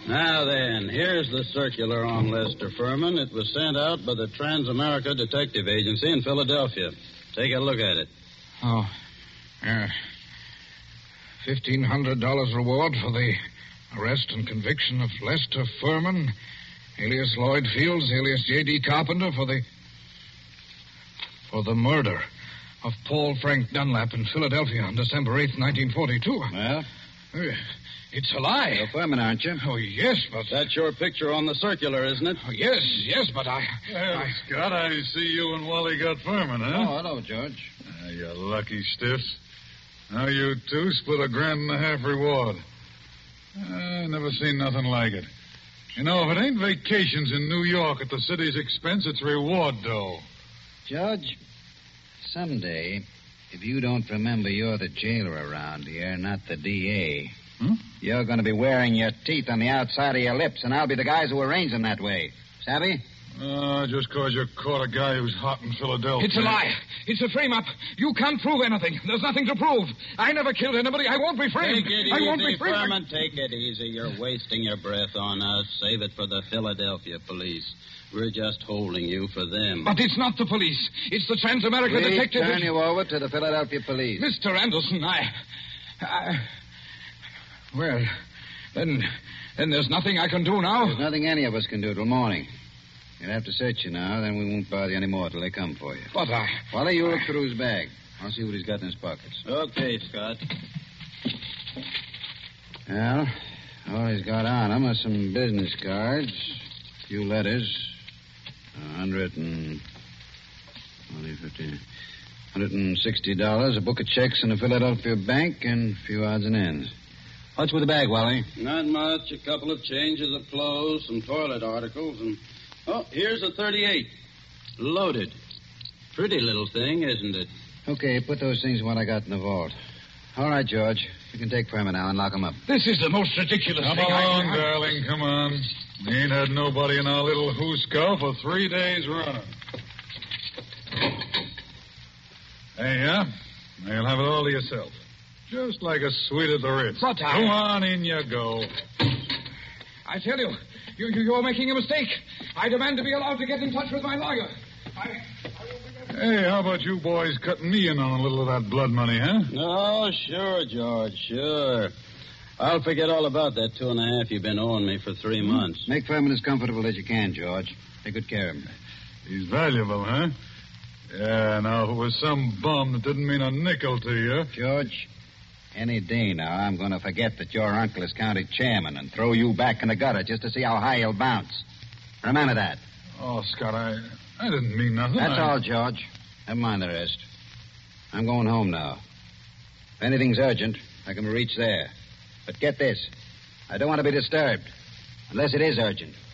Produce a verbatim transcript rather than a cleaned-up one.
Now then, here's the circular on Lester Furman. It was sent out by the Transamerica Detective Agency in Philadelphia. Take a look at it. Oh, yeah. fifteen hundred dollars reward for the arrest and conviction of Lester Furman, alias Lloyd Fields, alias J D. Carpenter, for the... for the murder of Paul Frank Dunlap in Philadelphia on December eighth, nineteen forty-two. Well? Uh, It's a lie. You're Furman, aren't you? Oh, yes, but... That's your picture on the circular, isn't it? Oh, yes, yes, but I... Well, I... Scott, I see you and Wally got Furman, huh? Oh, hello, George. Ah, you lucky stiffs. Now you two split a grand and a half reward. I never seen nothing like it. You know, if it ain't vacations in New York at the city's expense, it's reward dough. Judge, someday, if you don't remember you're the jailer around here, not the D A... Hmm? You're going to be wearing your teeth on the outside of your lips, and I'll be the guys who arrange them that way. Savvy? Uh, just because you caught a guy who's hot in Philadelphia. It's a lie. It's a frame-up. You can't prove anything. There's nothing to prove. I never killed anybody. I won't be framed. Take it I easy, won't be framed. Furman. Take it easy. You're wasting your breath on us. Save it for the Philadelphia police. We're just holding you for them. But it's not the police. It's the Transamerica We Detective... turn you over to the Philadelphia police. Mister Anderson, I... I... Well, then... Then there's nothing I can do now? There's nothing any of us can do till morning. You'll have to search you now, then we won't bother you anymore till they come for you. But I... Wally, you look through his bag. I'll see what he's got in his pockets. Okay, Scott. Well, all he's got on him are some business cards, a few letters, a hundred and... twenty, fifty... hundred and sixty dollars, a book of checks in a Philadelphia bank, and a few odds and ends. What's with the bag, Wally? Not much. A couple of changes of clothes, some toilet articles, and... Oh, here's a thirty-eight. Loaded. Pretty little thing, isn't it? Okay, put those things in what I got in the vault. All right, George. You can take Furman now and lock him up. This is the most ridiculous Come thing along, I... darling, come on. We ain't had nobody in our little hooscow for three days running. Hey, yeah? Now you'll have it all to yourself. Just like a suite at the Ritz. But I... Go on, in you go. I tell you, you, you, you're making a mistake. I demand to be allowed to get in touch with my lawyer. I... Hey, how about you boys cutting me in on a little of that blood money, huh? Oh, sure, George, sure. I'll forget all about that two and a half you've been owing me for three months. Make Furman as comfortable as you can, George. Take good care of him. He's valuable, huh? Yeah, now, if it was some bum that didn't mean a nickel to you... George, any day now, I'm going to forget that your uncle is county chairman and throw you back in the gutter just to see how high he'll bounce. Remember that. Oh, Scott, I... I didn't mean nothing. That's I... all, George. Never mind the rest. I'm going home now. If anything's urgent, I can reach there. But get this. I don't want to be disturbed. Unless it is urgent.